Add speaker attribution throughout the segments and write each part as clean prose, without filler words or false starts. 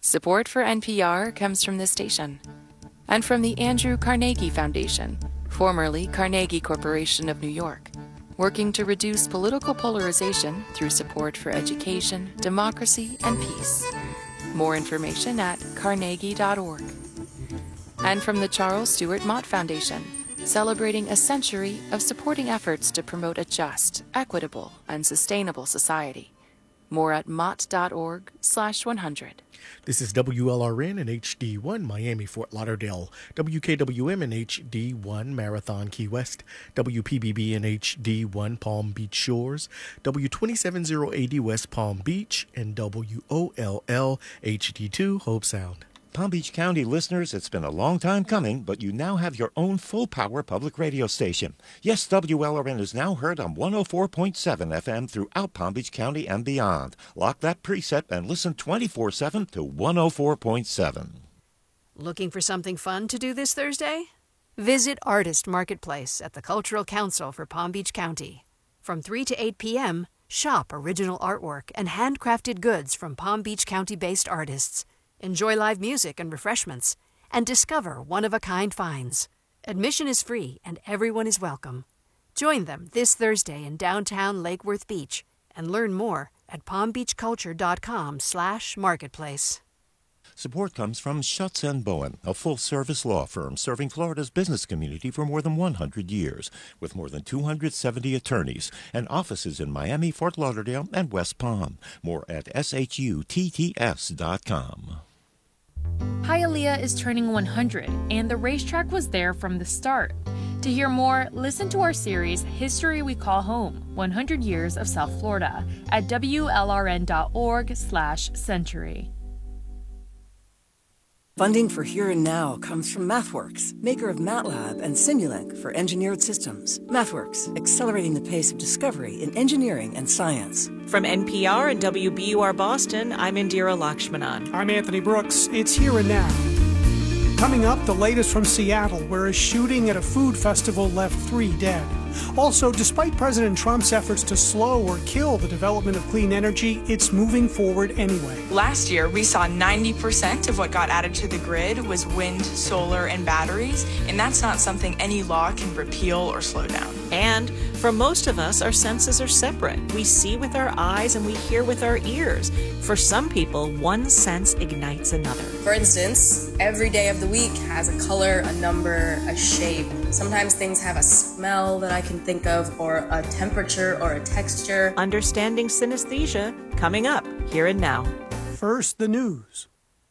Speaker 1: Support for NPR comes from this station and from the Andrew Carnegie Foundation, formerly Carnegie Corporation of New York, working to reduce political polarization through support for education, democracy, and peace. More information at carnegie.org. And from the Charles Stewart Mott Foundation, celebrating a century of supporting efforts to promote a just, equitable, and sustainable society. More at mott.org/100.
Speaker 2: This is WLRN and HD1 Miami, Fort Lauderdale, WKWM and HD1 Marathon, Key West, WPBB and HD1 Palm Beach Shores, W27080 West Palm Beach, and WOLL HD2 Hope Sound.
Speaker 3: Palm Beach County listeners, it's been a long time coming, but you now have your own full-power public radio station. Yes, WLRN is now heard on 104.7 FM throughout Palm Beach County and beyond. Lock that preset and listen 24/7 to 104.7.
Speaker 4: Looking for something fun to do this Thursday? Visit Artist Marketplace at the Cultural Council for Palm Beach County. From 3 to 8 p.m., shop original artwork and handcrafted goods from Palm Beach County-based artists. Enjoy live music and refreshments, and discover one-of-a-kind finds. Admission is free, and everyone is welcome. Join them this Thursday in downtown Lake Worth Beach, and learn more at palmbeachculture.com/marketplace.
Speaker 3: Support comes from Schutz & Bowen, a full-service law firm serving Florida's business community for more than 100 years, with more than 270 attorneys and offices in Miami, Fort Lauderdale, and West Palm. More at shutts.com.
Speaker 5: Hialeah is turning 100, and the racetrack was there from the start. To hear more, listen to our series, History We Call Home, 100 Years of South Florida, at WLRN.org/century.
Speaker 6: Funding for Here and Now comes from MathWorks, maker of MATLAB and Simulink for engineered systems. MathWorks, accelerating the pace of discovery in engineering and science.
Speaker 7: From NPR and WBUR Boston, I'm Indira Lakshmanan.
Speaker 8: I'm Anthony Brooks. It's Here and Now. Coming up, the latest from Seattle, where a shooting at a food festival left 3 dead. Also, despite President Trump's efforts to slow or kill the development of clean energy, it's moving forward anyway.
Speaker 9: Last year, we saw 90% of what got added to the grid was wind, solar, and batteries, and that's not something any law can repeal or slow down.
Speaker 7: And for most of us, our senses are separate. We see with our eyes and we hear with our ears. For some people, one sense ignites another.
Speaker 10: For instance, every day of the week has a color, a number, a shape. Sometimes things have a smell that I can think of, or a temperature or a texture.
Speaker 7: Understanding synesthesia, coming up Here and Now.
Speaker 8: First, the news.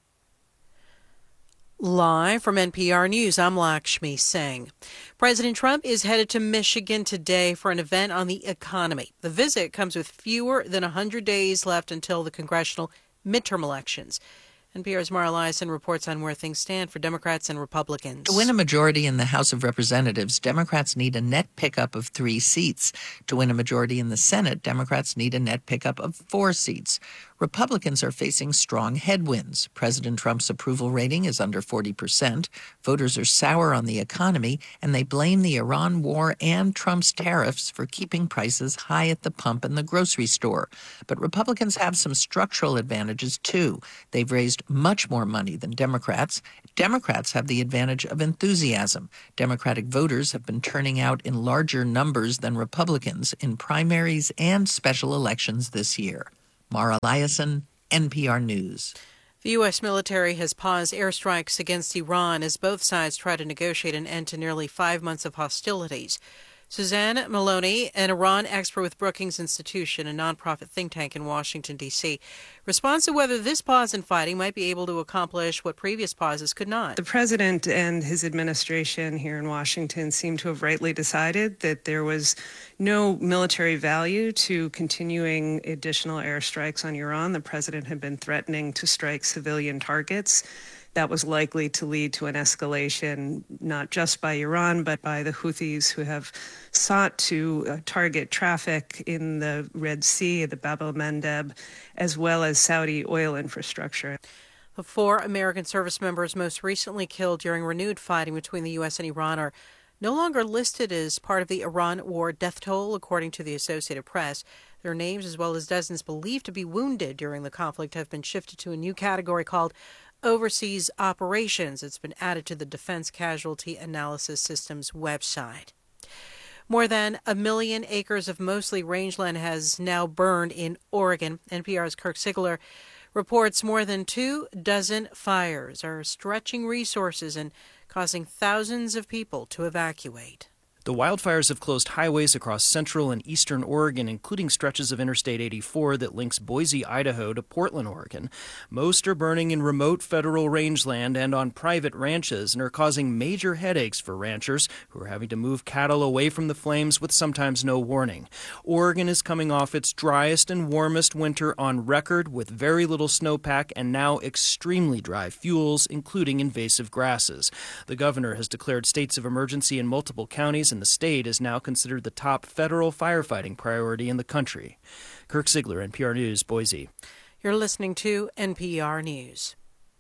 Speaker 11: Live from NPR News, I'm Lakshmi Singh. President Trump is headed to Michigan today for an event on the economy. The visit comes with fewer than 100 days left until the congressional midterm elections. NPR's Mara Liasson reports on where things stand for Democrats and Republicans.
Speaker 12: To win a majority in the House of Representatives, Democrats need a net pickup of 3 seats. To win a majority in the Senate, Democrats need a net pickup of 4 seats. Republicans are facing strong headwinds. President Trump's approval rating is under 40%. Voters are sour on the economy, and they blame the Iran war and Trump's tariffs for keeping prices high at the pump and the grocery store. But Republicans have some structural advantages, too. They've raised much more money than Democrats. Democrats have the advantage of enthusiasm. Democratic voters have been turning out in larger numbers than Republicans in primaries and special elections this year. Mara Liasson, NPR News.
Speaker 11: The U.S. military has paused airstrikes against Iran as both sides try to negotiate an end to nearly 5 months of hostilities. Suzanne Maloney, an Iran expert with Brookings Institution, a nonprofit think tank in Washington, D.C., responds to whether this pause in fighting might be able to accomplish what previous pauses could not.
Speaker 13: The president and his administration here in Washington seem to have rightly decided that there was no military value to continuing additional airstrikes on Iran. The president had been threatening to strike civilian targets. That was likely to lead to an escalation, not just by Iran, but by the Houthis, who have sought to target traffic in the Red Sea, the Bab el-Mandeb, as well as Saudi oil infrastructure.
Speaker 11: The 4 American service members most recently killed during renewed fighting between the U.S. and Iran are no longer listed as part of the Iran war death toll, according to the Associated Press. Their names, as well as dozens believed to be wounded during the conflict, have been shifted to a new category called Overseas Operations. It's been added to the Defense Casualty Analysis System's website. More than 1 million acres of mostly rangeland has now burned in Oregon. NPR's Kirk Sigler reports more than 24 fires are stretching resources and causing thousands of people to evacuate.
Speaker 14: The wildfires have closed highways across central and eastern Oregon, including stretches of Interstate 84 that links Boise, Idaho to Portland, Oregon. Most are burning in remote federal rangeland and on private ranches and are causing major headaches for ranchers who are having to move cattle away from the flames with sometimes no warning. Oregon is coming off its driest and warmest winter on record with very little snowpack and now extremely dry fuels, including invasive grasses. The governor has declared states of emergency in multiple counties, and the state is now considered the top federal firefighting priority in the country. Kirk Sigler, NPR News, Boise.
Speaker 11: You're listening to NPR News.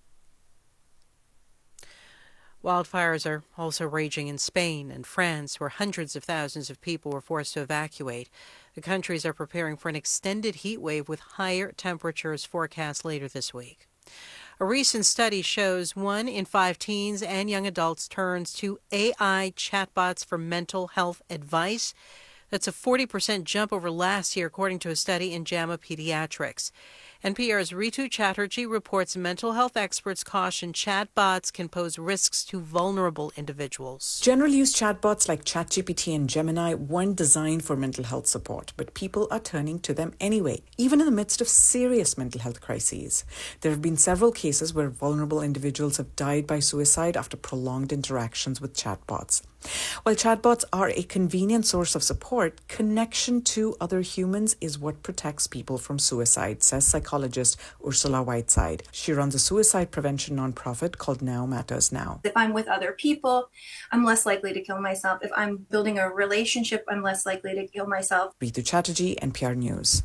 Speaker 11: Wildfires are also raging in Spain and France, where hundreds of thousands of people were forced to evacuate. The countries are preparing for an extended heat wave with higher temperatures forecast later this week. A recent study shows 1 in 5 teens and young adults turns to AI chatbots for mental health advice. That's a 40% jump over last year, according to a study in JAMA Pediatrics. NPR's Ritu Chatterjee reports mental health experts caution chatbots can pose risks to vulnerable individuals.
Speaker 15: General use chatbots like ChatGPT and Gemini weren't designed for mental health support, but people are turning to them anyway, even in the midst of serious mental health crises. There have been several cases where vulnerable individuals have died by suicide after prolonged interactions with chatbots. While chatbots are a convenient source of support, connection to other humans is what protects people from suicide, says psychologist Ursula Whiteside. She runs a suicide prevention nonprofit called Now Matters Now.
Speaker 16: If I'm with other people, I'm less likely to kill myself. If I'm building a relationship, I'm less likely to kill myself.
Speaker 15: Ritu Chatterjee, NPR News.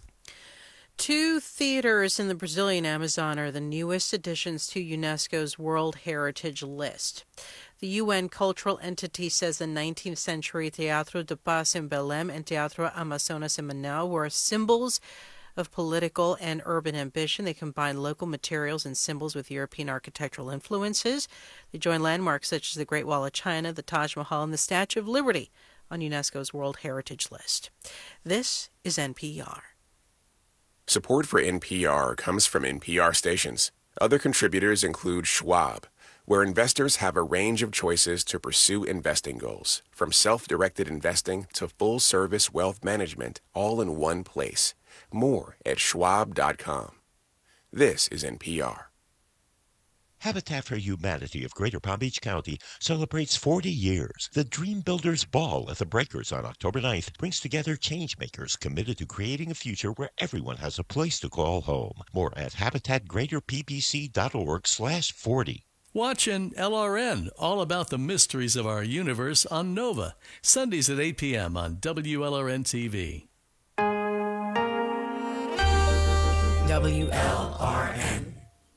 Speaker 11: 2 theaters in the Brazilian Amazon are the newest additions to UNESCO's World Heritage List. The UN cultural entity says the 19th century Teatro de Paz in Belém and Teatro Amazonas in Manaus were symbols of political and urban ambition. They combine local materials and symbols with European architectural influences. They join landmarks such as the Great Wall of China, the Taj Mahal, and the Statue of Liberty on UNESCO's World Heritage List. This is NPR.
Speaker 17: Support for NPR comes from NPR stations. Other contributors include Schwab, where investors have a range of choices to pursue investing goals, from self-directed investing to full-service wealth management, all in one place. More at schwab.com. This is NPR.
Speaker 3: Habitat for Humanity of Greater Palm Beach County celebrates 40 years. The Dream Builders Ball at the Breakers on October 9th brings together changemakers committed to creating a future where everyone has a place to call home. More at habitatgreaterppbc.org/40.
Speaker 18: Watch an LRN, all about the mysteries of our universe on Nova, Sundays at 8 p.m. on WLRN-TV.
Speaker 7: WLRN.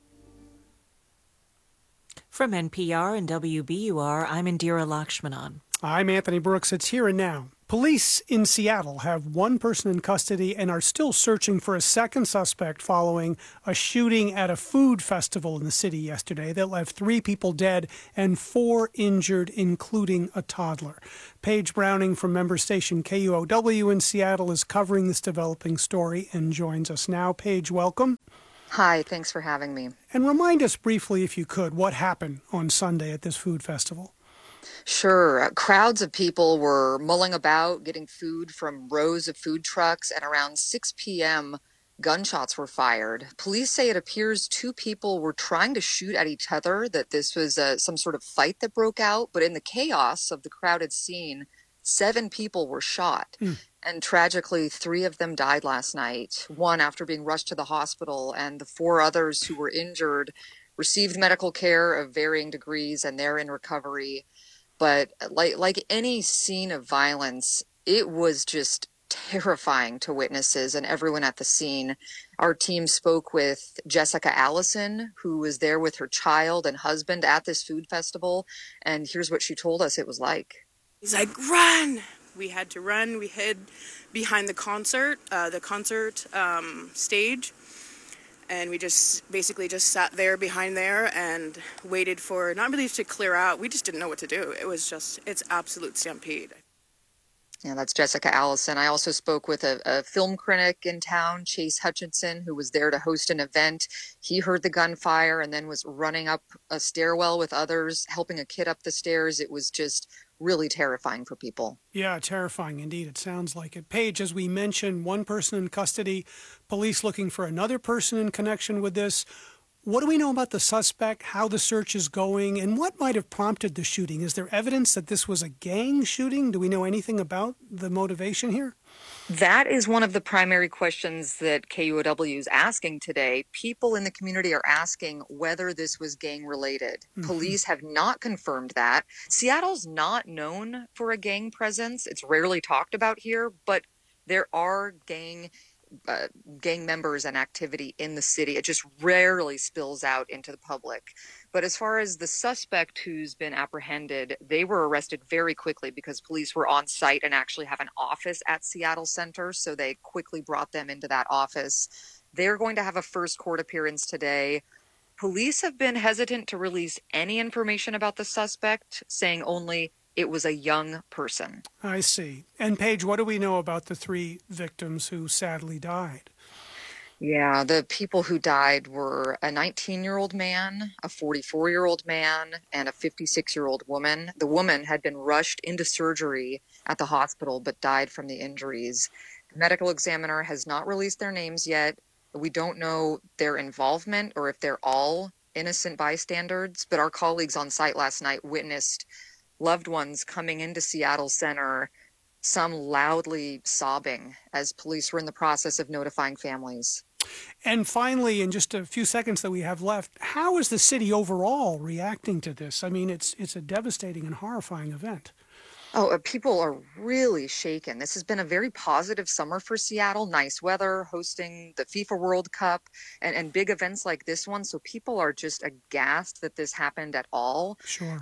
Speaker 7: From NPR and WBUR, I'm Indira Lakshmanan.
Speaker 8: I'm Anthony Brooks. It's Here and Now. Police in Seattle have 1 person in custody and are still searching for a second suspect following a shooting at a food festival in the city yesterday that left 3 people dead and 4 injured, including a toddler. Paige Browning from member station KUOW in Seattle is covering this developing story and joins us now. Paige, welcome.
Speaker 19: Hi, thanks for having me.
Speaker 8: And remind us briefly, if you could, what happened on Sunday at this food festival.
Speaker 19: Sure. Crowds of people were mulling about, getting food from rows of food trucks, and around 6 p.m., gunshots were fired. Police say it appears 2 people were trying to shoot at each other, that this was some sort of fight that broke out, but in the chaos of the crowded scene, 7 people were shot. And tragically, 3 of them died last night, 1 after being rushed to the hospital, and the 4 others who were injured received medical care of varying degrees, and they're in recovery. But like any scene of violence, it was just terrifying to witnesses and everyone at the scene. Our team spoke with Jessica Allison, who was there with her child and husband at this food festival, and here's what she told us it was like.
Speaker 20: He's like, run, We had to run. We hid behind the concert stage. And we just basically just sat there behind there and waited for, not really to clear out. We just didn't know what to do. It's absolute stampede.
Speaker 19: Yeah, that's Jessica Allison. I also spoke with a film critic in town, Chase Hutchinson, who was there to host an event. He heard the gunfire and then was running up a stairwell with others, helping a kid up the stairs. It was just really terrifying for people.
Speaker 8: Yeah, terrifying indeed. It sounds like it. Paige, as we mentioned, one person in custody, police looking for another person in connection with this. What do we know about the suspect, how the search is going, and what might have prompted the shooting? Is there evidence that this was a gang shooting? Do we know anything about the motivation here?
Speaker 19: That is one of the primary questions that KUOW is asking today. People in the community are asking whether this was gang-related. Police have not confirmed that. Seattle's not known for a gang presence. It's rarely talked about here, but there are gang members and activity in the city. It just rarely spills out into the public. But as far as the suspect who's been apprehended, they were arrested very quickly because police were on site and actually have an office at Seattle Center. So they quickly brought them into that office. They're going to have a first court appearance today. Police have been hesitant to release any information about the suspect, saying only it was a young person.
Speaker 8: I see. And Paige, what do we know about the 3 victims who sadly died?
Speaker 19: Yeah, the people who died were a 19-year-old man, a 44-year-old man, and a 56-year-old woman. The woman had been rushed into surgery at the hospital but died from the injuries. The medical examiner has not released their names yet. We don't know their involvement or if they're all innocent bystanders, but our colleagues on site last night witnessed loved ones coming into Seattle Center, some loudly sobbing as police were in the process of notifying families.
Speaker 8: And finally, in just a few seconds that we have left, how is the city overall reacting to this? I mean, it's a devastating and horrifying event.
Speaker 19: Oh, people are really shaken. This has been a very positive summer for Seattle. Nice weather, hosting the FIFA World Cup and big events like this one. So people are just aghast that this happened at all.
Speaker 8: Sure.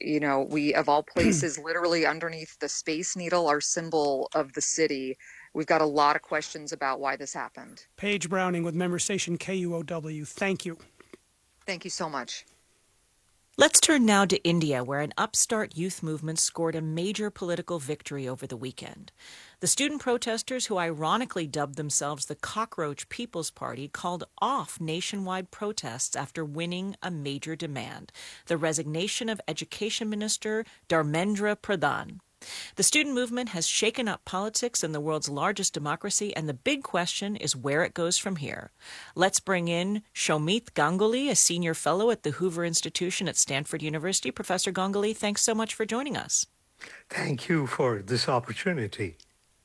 Speaker 19: We of all places, literally underneath the Space Needle, our symbol of the city. We've got a lot of questions about why this happened.
Speaker 8: Paige Browning with member station KUOW. Thank you.
Speaker 19: Thank you so much.
Speaker 7: Let's turn now to India, where an upstart youth movement scored a major political victory over the weekend. The student protesters, who ironically dubbed themselves the Cockroach People's Party, called off nationwide protests after winning a major demand: the resignation of Education Minister Dharmendra Pradhan. The student movement has shaken up politics in the world's largest democracy, and the big question is where it goes from here. Let's bring in Shomit Ganguly, a senior fellow at the Hoover Institution at Stanford University. Professor Ganguly, thanks so much for joining us.
Speaker 21: Thank you for this opportunity.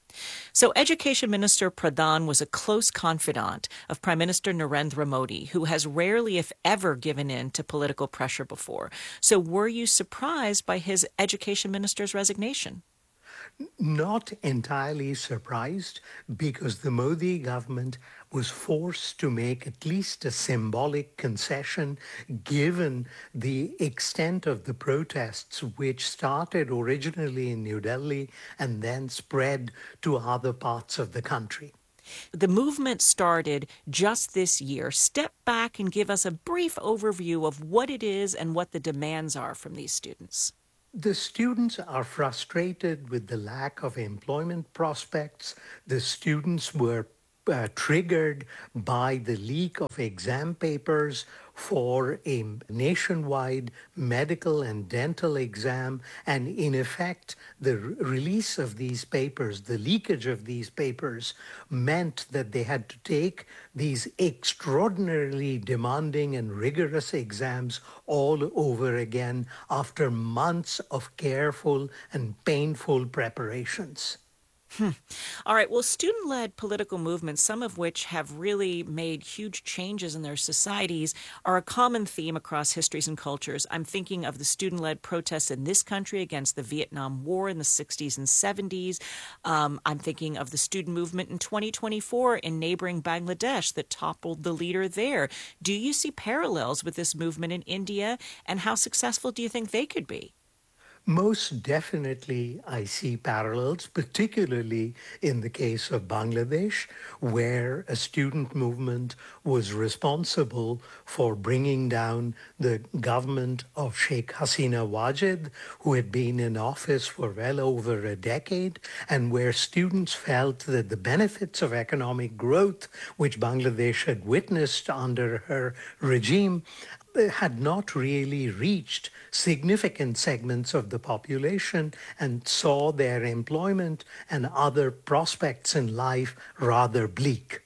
Speaker 7: So Education Minister Pradhan was a close confidant of Prime Minister Narendra Modi, who has rarely, if ever, given in to political pressure before. So were you surprised by his education minister's resignation?
Speaker 21: Not entirely surprised, because the Modi government was forced to make at least a symbolic concession given the extent of the protests, which started originally in New Delhi and then spread to other parts of the country.
Speaker 7: The movement started just this year. Step back and give us a brief overview of what it is and what the demands are from these students.
Speaker 21: The students are frustrated with the lack of employment prospects. The students were triggered by the leak of exam papers for a nationwide medical and dental exam. And in effect, the release of these papers, the leakage of these papers, meant that they had to take these extraordinarily demanding and rigorous exams all over again after months of careful and painful preparations.
Speaker 7: All right. Well, student-led political movements, some of which have really made huge changes in their societies, are a common theme across histories and cultures. I'm thinking of the student-led protests in this country against the Vietnam War in the 60s and 70s. I'm thinking of the student movement in 2024 in neighboring Bangladesh that toppled the leader there. Do you see parallels with this movement in India, and how successful do you think they could be?
Speaker 21: Most definitely, I see parallels, particularly in the case of Bangladesh, where a student movement was responsible for bringing down the government of Sheikh Hasina Wajid, who had been in office for well over a decade, and where students felt that the benefits of economic growth, which Bangladesh had witnessed under her regime, had not really reached significant segments of the population and saw their employment and other prospects in life rather bleak.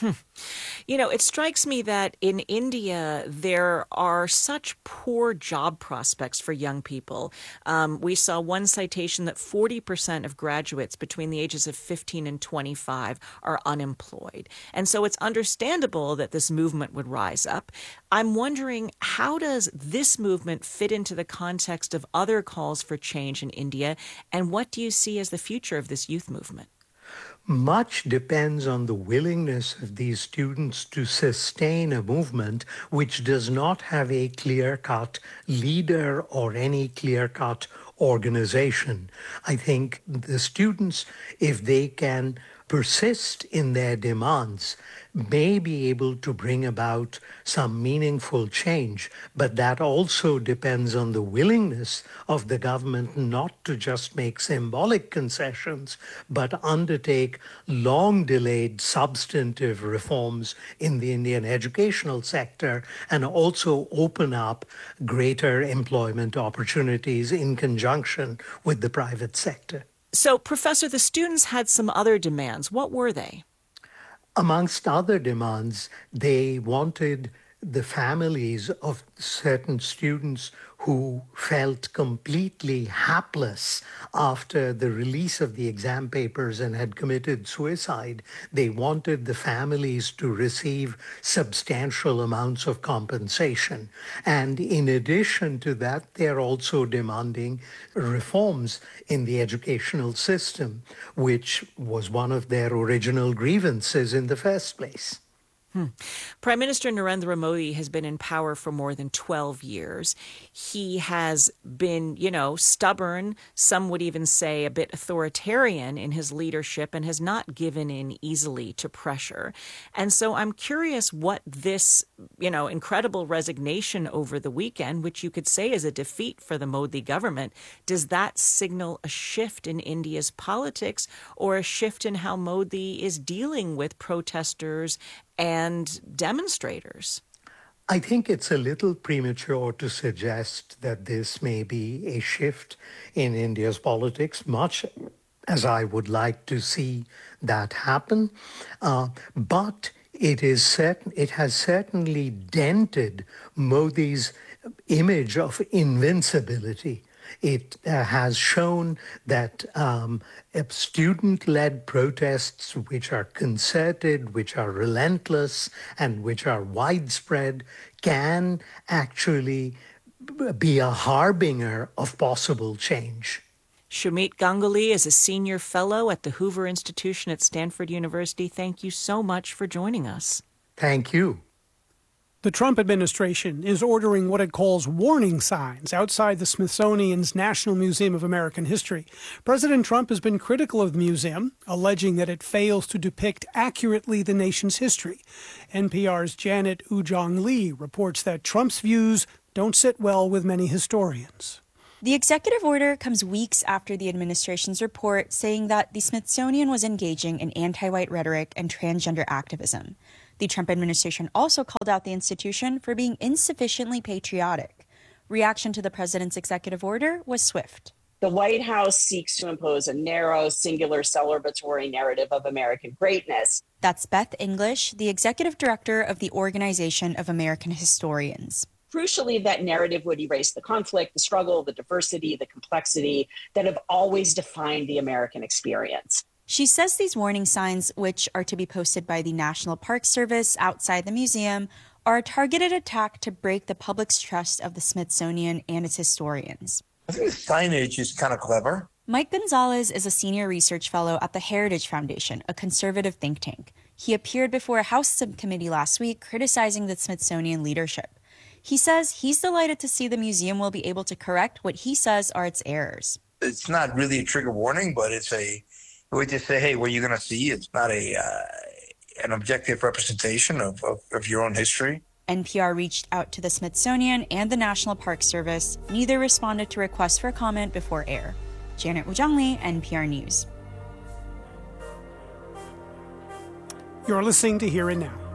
Speaker 7: You know, it strikes me that in India, there are such poor job prospects for young people. We saw one citation that 40% of graduates between the ages of 15 and 25 are unemployed. And so it's understandable that this movement would rise up. I'm wondering, how does this movement fit into the context of other calls for change in India? And what do you see as the future of this youth movement?
Speaker 21: Much depends on the willingness of these students to sustain a movement which does not have a clear-cut leader or any clear-cut organization. I think the students, if they can persist in their demands, may be able to bring about some meaningful change, but that also depends on the willingness of the government not to just make symbolic concessions, but undertake long-delayed substantive reforms in the Indian educational sector and also open up greater employment opportunities in conjunction with the private sector.
Speaker 7: So, Professor, the students had some other demands. What were they?
Speaker 21: Amongst other demands, they wanted the families of certain students who felt completely hapless after the release of the exam papers and had committed suicide. They wanted the families to receive substantial amounts of compensation. And in addition to that, they're also demanding reforms in the educational system, which was one of their original grievances in the first place.
Speaker 7: Prime Minister Narendra Modi has been in power for more than 12 years. He has been, stubborn, some would even say a bit authoritarian in his leadership, and has not given in easily to pressure. And so I'm curious what this, incredible resignation over the weekend, which you could say is a defeat for the Modi government, does that signal a shift in India's politics or a shift in how Modi is dealing with protesters and demonstrators?
Speaker 21: I think it's a little premature to suggest that this may be a shift in India's politics, much as I would like to see that happen. But it has certainly dented Modi's image of invincibility. It has shown that student-led protests, which are concerted, which are relentless, and which are widespread, can actually be a harbinger of possible change.
Speaker 7: Sumit Ganguly is a senior fellow at the Hoover Institution at Stanford University. Thank you so much for joining us.
Speaker 21: Thank you.
Speaker 8: The Trump administration is ordering what it calls warning signs outside the Smithsonian's National Museum of American History. President Trump has been critical of the museum, alleging that it fails to depict accurately the nation's history. NPR's Janet Ujong Lee reports that Trump's views don't sit well with many historians.
Speaker 1: The executive order comes weeks after the administration's report saying that the Smithsonian was engaging in anti-white rhetoric and transgender activism. The Trump administration also called out the institution for being insufficiently patriotic. Reaction to the president's executive order was swift.
Speaker 22: The White House seeks to impose a narrow, singular, celebratory narrative of American greatness.
Speaker 1: That's Beth English, the executive director of the Organization of American Historians.
Speaker 22: Crucially, that narrative would erase the conflict, the struggle, the diversity, the complexity that have always defined the American experience.
Speaker 1: She says these warning signs, which are to be posted by the National Park Service outside the museum, are a targeted attack to break the public's trust of the Smithsonian and its historians.
Speaker 23: I think the signage is kind of clever.
Speaker 1: Mike Gonzalez is a senior research fellow at the Heritage Foundation, a conservative think tank. He appeared before a House subcommittee last week criticizing the Smithsonian leadership. He says he's delighted to see the museum will be able to correct what he says are its errors.
Speaker 23: It's not really a trigger warning, but it's a way to say, hey, what you're going to see, it's not an objective representation of your own history.
Speaker 1: NPR reached out to the Smithsonian and the National Park Service. Neither responded to requests for comment before air. Janet Woo-jung Lee, NPR News.
Speaker 8: You're listening to Here and Now.